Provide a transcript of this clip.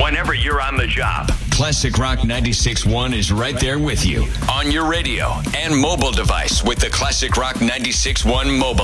whenever you're on the job. Classic Rock 96.1 is right there with you on your radio and mobile device with the Classic Rock 96.1 mobile